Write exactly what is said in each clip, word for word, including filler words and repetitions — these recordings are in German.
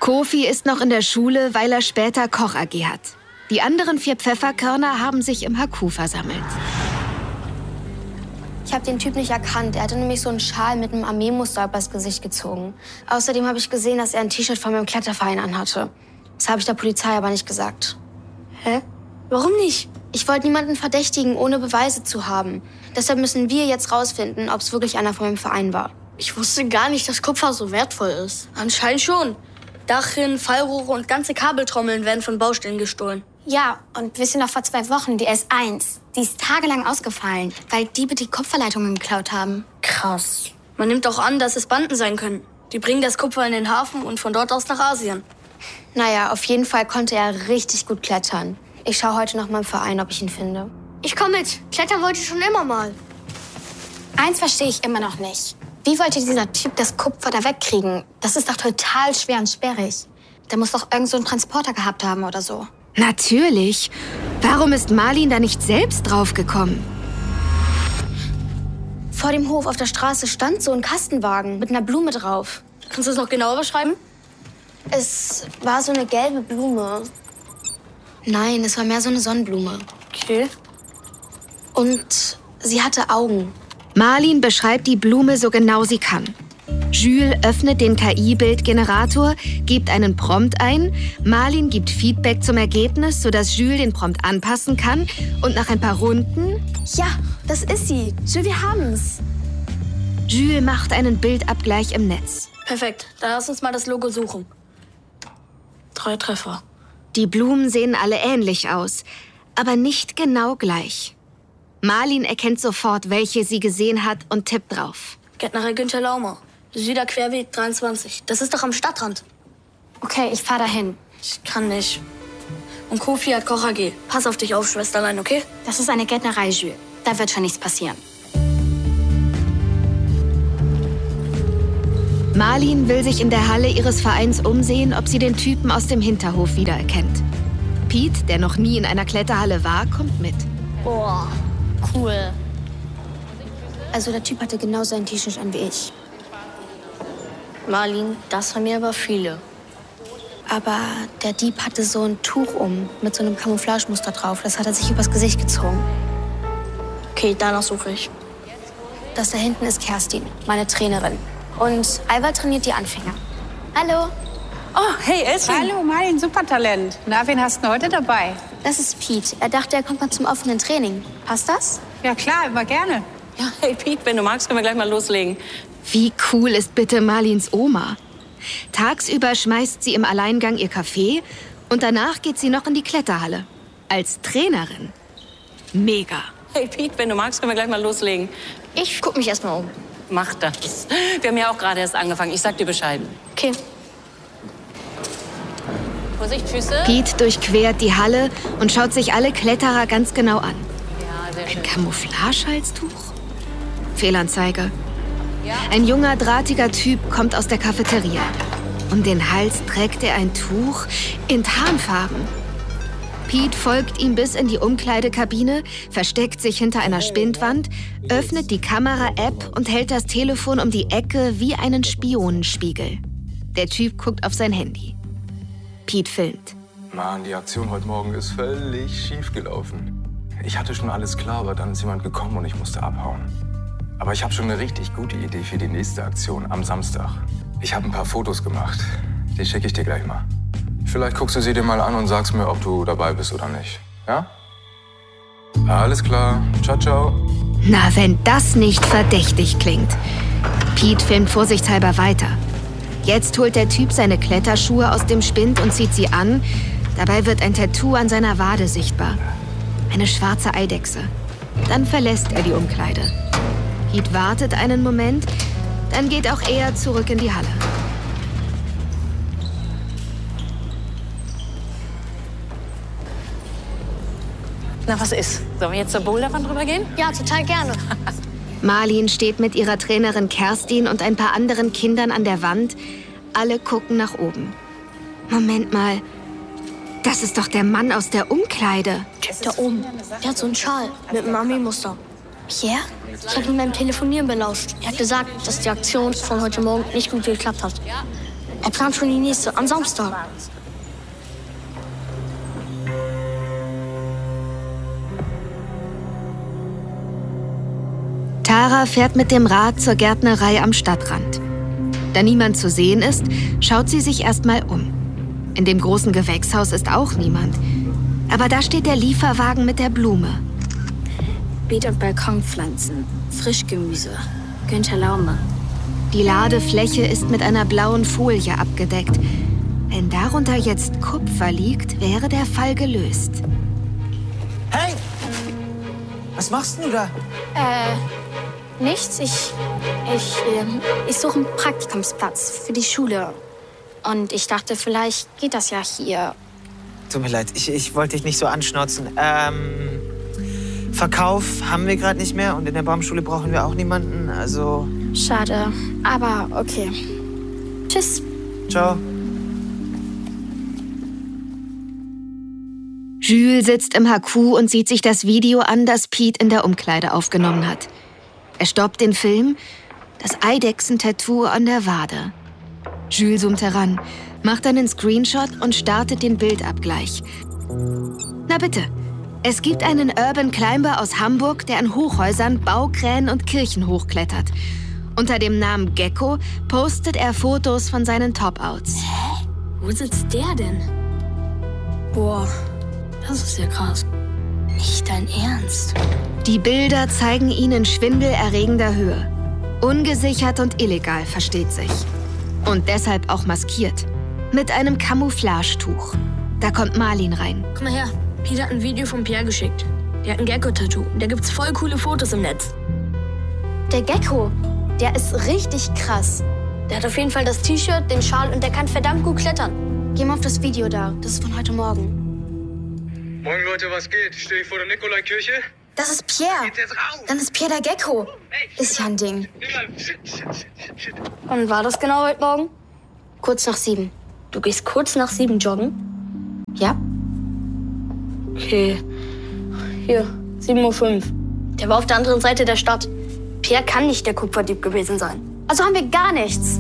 Kofi ist noch in der Schule, weil er später Koch-A G hat. Die anderen vier Pfefferkörner haben sich im Haku versammelt. Ich habe den Typ nicht erkannt. Er hatte nämlich so einen Schal mit einem Armeemuster übers Gesicht gezogen. Außerdem habe ich gesehen, dass er ein T-Shirt von meinem Kletterverein anhatte. Das habe ich der Polizei aber nicht gesagt. Hä? Warum nicht? Ich wollte niemanden verdächtigen, ohne Beweise zu haben. Deshalb müssen wir jetzt rausfinden, ob es wirklich einer von meinem Verein war. Ich wusste gar nicht, dass Kupfer so wertvoll ist. Anscheinend schon. Dachrinnen, Fallrohre und ganze Kabeltrommeln werden von Baustellen gestohlen. Ja, und wir sind noch vor zwei Wochen, die S eins. Die ist tagelang ausgefallen, weil Diebe die Kupferleitungen geklaut haben. Krass. Man nimmt auch an, dass es Banden sein können. Die bringen das Kupfer in den Hafen und von dort aus nach Asien. Naja, auf jeden Fall konnte er richtig gut klettern. Ich schaue heute noch mal im Verein, ob ich ihn finde. Ich komme mit. Klettern wollte ich schon immer mal. Eins verstehe ich immer noch nicht. Wie wollte dieser Typ das Kupfer da wegkriegen? Das ist doch total schwer und sperrig. Der muss doch irgend so einen Transporter gehabt haben oder so. Natürlich. Warum ist Marlin da nicht selbst draufgekommen? Vor dem Hof auf der Straße stand so ein Kastenwagen mit einer Blume drauf. Kannst du es noch genauer beschreiben? Es war so eine gelbe Blume. Nein, es war mehr so eine Sonnenblume. Okay. Und sie hatte Augen. Marlin beschreibt die Blume so genau sie kann. Jules öffnet den K I-Bildgenerator, gibt einen Prompt ein, Marlin gibt Feedback zum Ergebnis, sodass Jules den Prompt anpassen kann und nach ein paar Runden... Ja, das ist sie. Jules, wir haben's. Jules macht einen Bildabgleich im Netz. Perfekt, dann lass uns mal das Logo suchen. Drei Treffer. Die Blumen sehen alle ähnlich aus, aber nicht genau gleich. Marlin erkennt sofort, welche sie gesehen hat und tippt drauf. Gärtnerei Günther Laumer. Süder Querweg dreiundzwanzig. Das ist doch am Stadtrand. Okay, ich fahr dahin. Ich kann nicht. Und Kofi hat Koch-A G. Pass auf dich auf, Schwesterlein, okay? Das ist eine Gärtnerei, Jules. Da wird schon nichts passieren. Marlin will sich in der Halle ihres Vereins umsehen, ob sie den Typen aus dem Hinterhof wiedererkennt. Pete, der noch nie in einer Kletterhalle war, kommt mit. Boah, cool. Also der Typ hatte genau sein T-Shirt an wie ich. Marlin, das haben mir aber viele. Aber der Dieb hatte so ein Tuch um, mit so einem Camouflagemuster drauf. Das hat er sich übers Gesicht gezogen. Okay, danach suche ich. Das da hinten ist Kerstin, meine Trainerin. Und Alva trainiert die Anfänger. Hallo. Oh, hey, Elsie. Hallo, mein Supertalent. Na, wen hast du heute dabei? Das ist Pete. Er dachte, er kommt mal zum offenen Training. Passt das? Ja, klar, immer gerne. Ja, hey, Pete, wenn du magst, können wir gleich mal loslegen. Wie cool ist bitte Marlins Oma? Tagsüber schmeißt sie im Alleingang ihr Kaffee und danach geht sie noch in die Kletterhalle. Als Trainerin. Mega. Hey, Pete, wenn du magst, können wir gleich mal loslegen. Ich guck mich erst mal um. Mach das. Wir haben ja auch gerade erst angefangen. Ich sag dir Bescheid. Okay. Vorsicht, Füße. Pete durchquert die Halle und schaut sich alle Kletterer ganz genau an. Ja, sehr schön. Ein Camouflagehalstuch? Fehlanzeige. Ein junger, drahtiger Typ kommt aus der Cafeteria. Um den Hals trägt er ein Tuch in Tarnfarben. Pete folgt ihm bis in die Umkleidekabine, versteckt sich hinter einer Spindwand, öffnet die Kamera-App und hält das Telefon um die Ecke wie einen Spionenspiegel. Der Typ guckt auf sein Handy. Pete filmt. Mann, die Aktion heute Morgen ist völlig schief gelaufen. Ich hatte schon alles klar, aber dann ist jemand gekommen und ich musste abhauen. Aber ich habe schon eine richtig gute Idee für die nächste Aktion am Samstag. Ich habe ein paar Fotos gemacht. Die schicke ich dir gleich mal. Vielleicht guckst du sie dir mal an und sagst mir, ob du dabei bist oder nicht. Ja? Alles klar. Ciao, ciao. Na, wenn das nicht verdächtig klingt. Pete filmt vorsichtshalber weiter. Jetzt holt der Typ seine Kletterschuhe aus dem Spind und zieht sie an. Dabei wird ein Tattoo an seiner Wade sichtbar. Eine schwarze Eidechse. Dann verlässt er die Umkleide. Pete wartet einen Moment, dann geht auch er zurück in die Halle. Na, was ist? Sollen wir jetzt zur Boulderwand drüber gehen? Ja, total gerne. Marlin steht mit ihrer Trainerin Kerstin und ein paar anderen Kindern an der Wand. Alle gucken nach oben. Moment mal, das ist doch der Mann aus der Umkleide. Da oben. Der hat so einen Schal mit einem Armeemuster. Pierre? Ich habe ihn beim Telefonieren belauscht. Er hat gesagt, dass die Aktion von heute Morgen nicht gut geklappt hat. Er plant schon die nächste, am Samstag. Tara fährt mit dem Rad zur Gärtnerei am Stadtrand. Da niemand zu sehen ist, schaut sie sich erstmal um. In dem großen Gewächshaus ist auch niemand. Aber da steht der Lieferwagen mit der Blume. Beet- und Balkonpflanzen, Frischgemüse, Günther Laume. Die Ladefläche ist mit einer blauen Folie abgedeckt. Wenn darunter jetzt Kupfer liegt, wäre der Fall gelöst. Hey! Was machst du da? Äh, nichts. Ich, ich, ähm, ich suche einen Praktikumsplatz für die Schule. Und ich dachte, vielleicht geht das ja hier. Tut mir leid, ich, ich wollte dich nicht so anschnauzen. Ähm, Verkauf haben wir gerade nicht mehr und in der Baumschule brauchen wir auch niemanden, also... Schade, aber okay. Tschüss. Ciao. Jules sitzt im H Q und sieht sich das Video an, das Pete in der Umkleide aufgenommen hat. Er stoppt den Film, das Eidechsen-Tattoo an der Wade. Jules zoomt heran, macht einen Screenshot und startet den Bildabgleich. Na bitte, es gibt einen Urban Climber aus Hamburg, der an Hochhäusern, Baukränen und Kirchen hochklettert. Unter dem Namen Gecko postet er Fotos von seinen Top-Outs. Hä? Wo sitzt der denn? Boah, das ist ja krass. Nicht dein Ernst? Die Bilder zeigen ihn in schwindelerregender Höhe. Ungesichert und illegal, versteht sich. Und deshalb auch maskiert. Mit einem Camouflagetuch. Da kommt Marlin rein. Komm mal her. Peter hat ein Video von Pierre geschickt. Der hat ein Gecko-Tattoo. Da gibt's voll coole Fotos im Netz. Der Gecko, der ist richtig krass. Der hat auf jeden Fall das T-Shirt, den Schal und der kann verdammt gut klettern. Geh mal auf das Video da. Das ist von heute Morgen. Moin Leute, was geht? Stehe ich vor der Nikolaikirche? Das ist Pierre. Geht's jetzt raus? Dann ist Pierre der Gecko. Ist ja ein Ding. Shit, shit, shit, shit. Wann war das genau heute Morgen? Kurz nach sieben. Du gehst kurz nach sieben joggen? Ja? Okay. Hier, sieben Uhr fünf. Der war auf der anderen Seite der Stadt. Pierre kann nicht der Kupferdieb gewesen sein. Also haben wir gar nichts.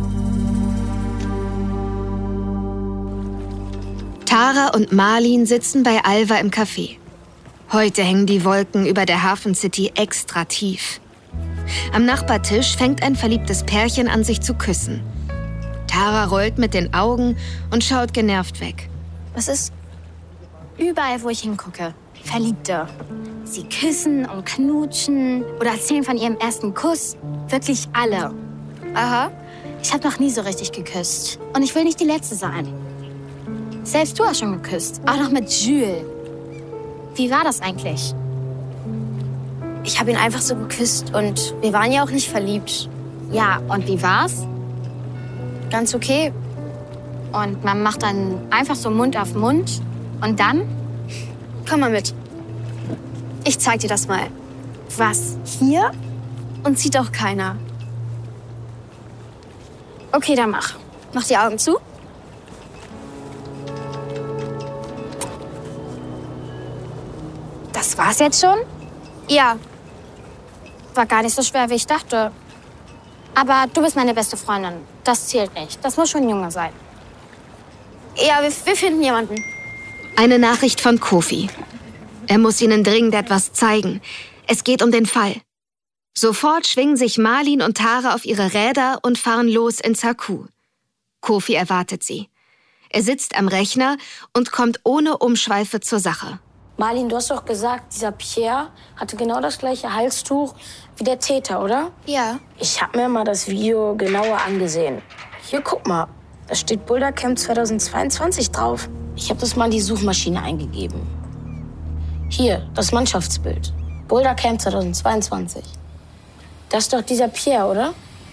Tara und Marlin sitzen bei Alva im Café. Heute hängen die Wolken über der Hafen City extra tief. Am Nachbartisch fängt ein verliebtes Pärchen an, sich zu küssen. Tara rollt mit den Augen und schaut genervt weg. Was ist? Überall, wo ich hingucke, Verliebte. Sie küssen und knutschen oder erzählen von ihrem ersten Kuss. Wirklich alle. Aha. Ich habe noch nie so richtig geküsst. Und ich will nicht die Letzte sein. Selbst du hast schon geküsst. Auch noch mit Jules. Wie war das eigentlich? Ich habe ihn einfach so geküsst und wir waren ja auch nicht verliebt. Ja, und wie war's? Ganz okay. Und man macht dann einfach so Mund auf Mund. Und dann? Komm mal mit. Ich zeig dir das mal. Was? Hier? Und sieht doch keiner. Okay, dann mach. Mach die Augen zu. Das war's jetzt schon? Ja. War gar nicht so schwer, wie ich dachte. Aber du bist meine beste Freundin. Das zählt nicht. Das muss schon ein Junge sein. Ja, wir, wir finden jemanden. Eine Nachricht von Kofi. Er muss ihnen dringend etwas zeigen. Es geht um den Fall. Sofort schwingen sich Marlin und Tara auf ihre Räder und fahren los ins H Q. Kofi erwartet sie. Er sitzt am Rechner und kommt ohne Umschweife zur Sache. Marlin, du hast doch gesagt, dieser Pierre hatte genau das gleiche Halstuch wie der Täter, oder? Ja. Ich habe mir mal das Video genauer angesehen. Hier, guck mal. Da steht Boulder Camp zweitausendzweiundzwanzig drauf. Ich habe das mal in die Suchmaschine eingegeben. Hier, das Mannschaftsbild. Boulder Camp zweitausendzweiundzwanzig. Das ist doch dieser Pierre, oder?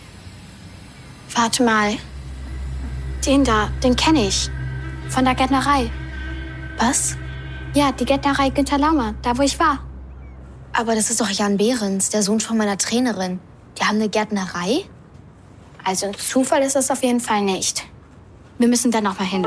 Warte mal. Den da, den kenne ich. Von der Gärtnerei. Was? Ja, die Gärtnerei Günther Laumer, da wo ich war. Aber das ist doch Jan Behrens, der Sohn von meiner Trainerin. Die haben eine Gärtnerei? Also ein Zufall ist das auf jeden Fall nicht. Wir müssen da noch mal hin.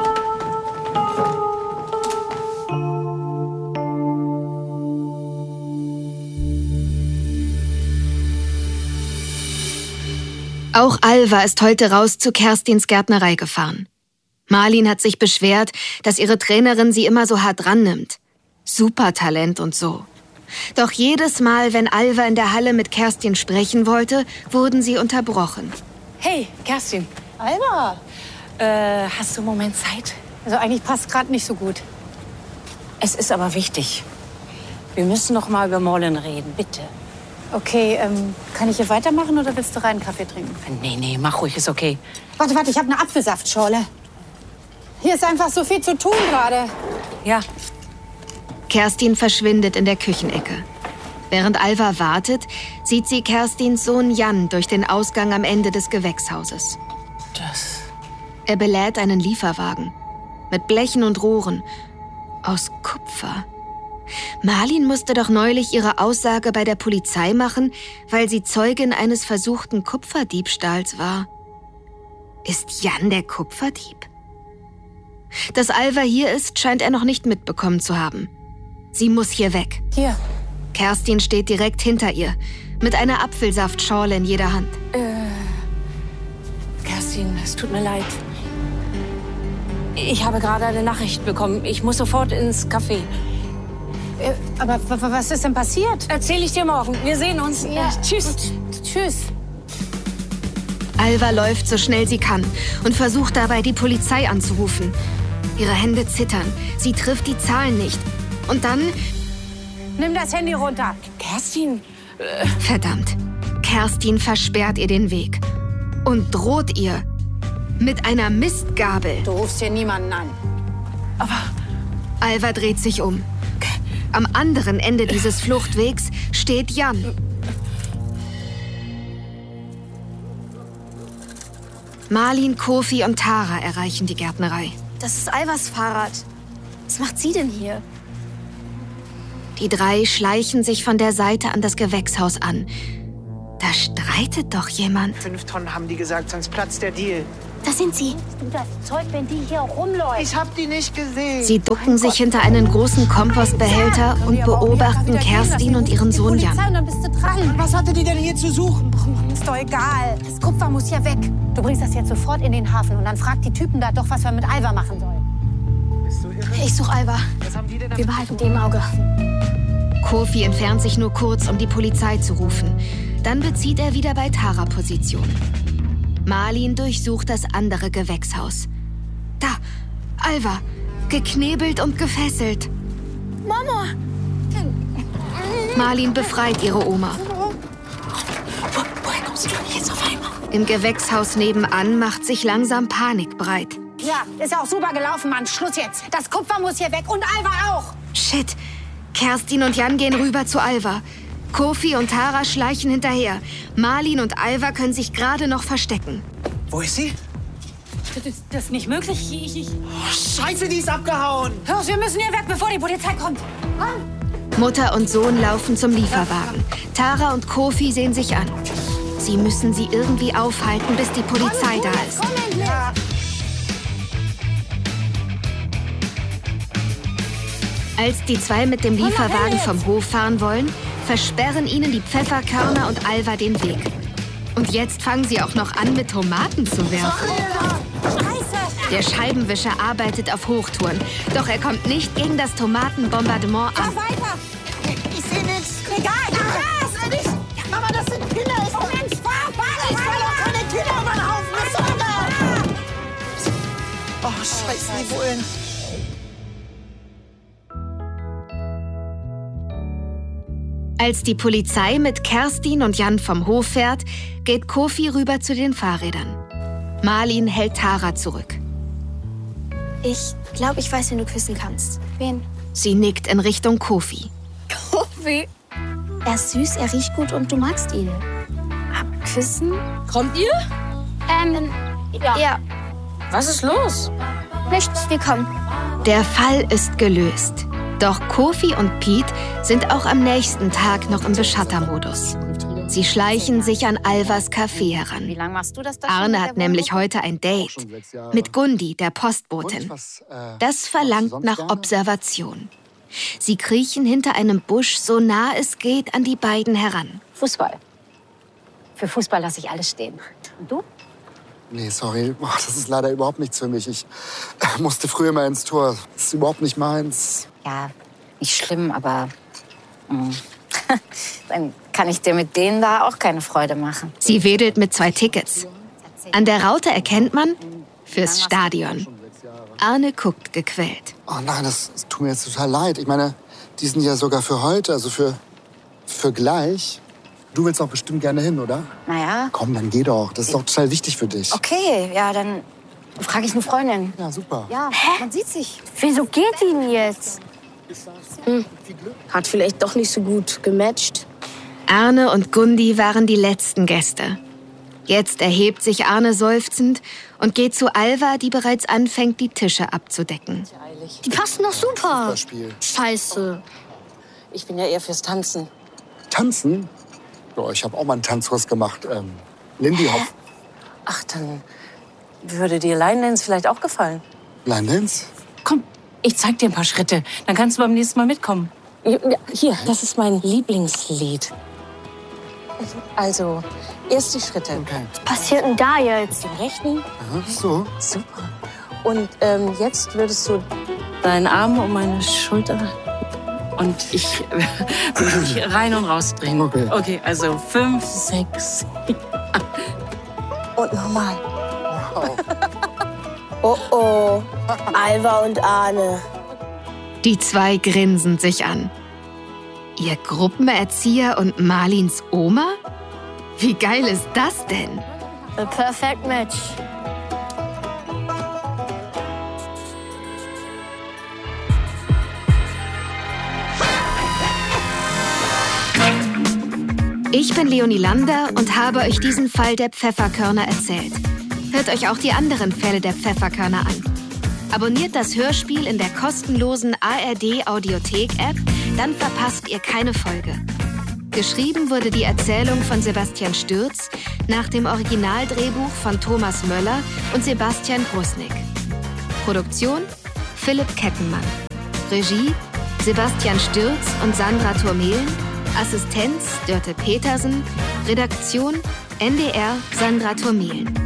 Auch Alva ist heute raus zu Kerstins Gärtnerei gefahren. Marlin hat sich beschwert, dass ihre Trainerin sie immer so hart rannimmt. Supertalent und so. Doch jedes Mal, wenn Alva in der Halle mit Kerstin sprechen wollte, wurden sie unterbrochen. Hey, Kerstin. Alva, Äh, hast du einen Moment Zeit? also eigentlich passt gerade nicht so gut. Es ist aber wichtig. Wir müssen noch mal über Morlen reden, bitte. Okay, ähm, kann ich hier weitermachen oder willst du rein Kaffee trinken? Nee, nee, mach ruhig, ist okay. Warte, warte, ich habe eine Apfelsaftschorle. Hier ist einfach so viel zu tun gerade. Ja. Kerstin verschwindet in der Küchenecke. Während Alva wartet, sieht sie Kerstins Sohn Jan durch den Ausgang am Ende des Gewächshauses. Das... Er belädt einen Lieferwagen mit Blechen und Rohren aus Kupfer. Marlin musste doch neulich ihre Aussage bei der Polizei machen, weil sie Zeugin eines versuchten Kupferdiebstahls war. Ist Jan der Kupferdieb? Dass Alva hier ist, scheint er noch nicht mitbekommen zu haben. Sie muss hier weg. Hier. Kerstin steht direkt hinter ihr, mit einer Apfelsaftschorle in jeder Hand. Äh, Kerstin, es tut mir leid. Ich habe gerade eine Nachricht bekommen. Ich muss sofort ins Café. Äh, aber w- w- was ist denn passiert? Erzähl ich dir morgen. Wir sehen uns. Ja. Äh, tschüss. Tschüss. Alva läuft so schnell sie kann und versucht dabei, die Polizei anzurufen. Ihre Hände zittern. Sie trifft die Zahlen nicht. Und dann... Nimm das Handy runter. Kerstin. Verdammt. Kerstin versperrt ihr den Weg und droht ihr mit einer Mistgabel. Du rufst hier niemanden an. Aber... Alva dreht sich um. Am anderen Ende dieses Fluchtwegs steht Jan. Marlin, Kofi und Tara erreichen die Gärtnerei. Das ist Alvas Fahrrad. Was macht sie denn hier? Die drei schleichen sich von der Seite an das Gewächshaus an. Da streitet doch jemand. Fünf Tonnen haben die gesagt, sonst platzt der Deal. Da sind sie. Du das Zeug, wenn die hier rumläuft. Ich hab die nicht gesehen. Sie ducken sich hinter einen großen Kompostbehälter und beobachten Kerstin und ihren Sohn Jan. Und dann bist du dran. Was hatte die denn hier zu suchen? Ist doch egal. Das Kupfer muss hier weg. Du bringst das jetzt sofort in den Hafen und dann fragt die Typen da doch, was wir mit Alva machen sollen. Bist du irre? Ich suche Alva. Was haben die denn Wir behalten die im Auge. Kofi entfernt sich nur kurz, um die Polizei zu rufen. Dann bezieht er wieder bei Tara Position. Marlin durchsucht das andere Gewächshaus. Da, Alva, geknebelt und gefesselt. Mama! Marlin befreit ihre Oma. Wo, woher kommst du jetzt auf einmal? Im Gewächshaus nebenan macht sich langsam Panik breit. Ja, ist ja auch super gelaufen, Mann. Schluss jetzt. Das Kupfer muss hier weg und Alva auch. Shit. Kerstin und Jan gehen rüber zu Alva. Kofi und Tara schleichen hinterher. Marlin und Alva können sich gerade noch verstecken. Wo ist sie? Das ist, das ist nicht möglich. Ich, ich... Oh, Scheiße, die ist abgehauen. Los, wir müssen hier weg, bevor die Polizei kommt. Komm. Mutter und Sohn laufen zum Lieferwagen. Tara und Kofi sehen sich an. Sie müssen sie irgendwie aufhalten, bis die Polizei da ist. Komm endlich. Als die zwei mit dem Lieferwagen vom Hof fahren wollen, versperren ihnen die Pfefferkörner und Alva den Weg. Und jetzt fangen sie auch noch an, mit Tomaten zu werfen. Scheiße. Der Scheibenwischer arbeitet auf Hochtouren, doch er kommt nicht gegen das Tomatenbombardement Fahr an. weiter. Ich sehe nichts. Egal. Ah, ist nicht. Mama, das sind Kinder. Oh Mensch, fahr, fahr. Ich will doch keine Kinder über den Haufen. Was soll das? Oh, scheiße, die Bullen. Als die Polizei mit Kerstin und Jan vom Hof fährt, geht Kofi rüber zu den Fahrrädern. Marlin hält Tara zurück. Ich glaube, ich weiß, wen du küssen kannst. Wen? Sie nickt in Richtung Kofi. Kofi. Er ist süß, er riecht gut und du magst ihn. Küssen? Kommt ihr? Ähm, ja. ja. Was ist los? Nichts, wir kommen. Der Fall ist gelöst. Doch Kofi und Pete sind auch am nächsten Tag noch im Beschattermodus. Sie schleichen sich an Alvas Café heran. Wie lange machst du das da Arne hat nämlich heute ein Date mit Gundi, der Postbotin. Das verlangt nach Observation. Sie kriechen hinter einem Busch so nah es geht an die beiden heran. Fußball. Für Fußball lasse ich alles stehen. Und du? Nee, sorry. Boah, das ist leider überhaupt nichts für mich. Ich äh, musste früher mal ins Tor. Das ist überhaupt nicht meins. Ja, nicht schlimm, aber mh. dann kann ich dir mit denen da auch keine Freude machen. Sie wedelt mit zwei Tickets. An der Raute erkennt man fürs Stadion. Arne guckt gequält. Oh nein, das, das tut mir jetzt total leid. Ich meine, die sind ja sogar für heute, also für, für gleich. Du willst auch bestimmt gerne hin, oder? Naja. Komm, dann geh doch. Das ist doch total wichtig für dich. Okay, ja, dann frage ich eine Freundin. Ja, super. Ja, man sieht sich. Wieso geht die denn jetzt? Hm. Hat vielleicht doch nicht so gut gematcht. Arne und Gundi waren die letzten Gäste. Jetzt erhebt sich Arne seufzend und geht zu Alva, die bereits anfängt, die Tische abzudecken. Die passen doch super. Super Spiel. Scheiße. Ich bin ja eher fürs Tanzen. Tanzen? Ja, ich habe auch mal einen Tanzkurs gemacht. Ähm, Lindy Hop. Ach, dann würde dir Line Dance vielleicht auch gefallen. Line Dance? Komm, ich zeig dir ein paar Schritte. Dann kannst du beim nächsten Mal mitkommen. Hier, das ist mein Lieblingslied. Also, erst die Schritte. Okay. Was passiert denn da jetzt? Den rechten. Aha, so. Super. Und ähm, jetzt würdest du deinen Arm um meine Schulter und ich würde dich rein und raus drehen. Okay. Okay, also fünf, sechs, sieben, acht. Und nochmal. Wow. Oh oh. Alva und Arne. Die zwei grinsen sich an. Ihr Gruppenerzieher und Marlins Oma? Wie geil ist das denn? A perfect match. Ich bin Leonie Lander und habe euch diesen Fall der Pfefferkörner erzählt. Hört euch auch die anderen Fälle der Pfefferkörner an. Abonniert das Hörspiel in der kostenlosen A R D-Audiothek-App, dann verpasst ihr keine Folge. Geschrieben wurde die Erzählung von Sebastian Stürz nach dem Originaldrehbuch von Thomas Möller und Sebastian Brusnick. Produktion Philipp Kettenmann. Regie Sebastian Stürz und Sandra Thurmehlen. Assistenz Dörte Petersen. Redaktion N D R Sandra Thurmehlen.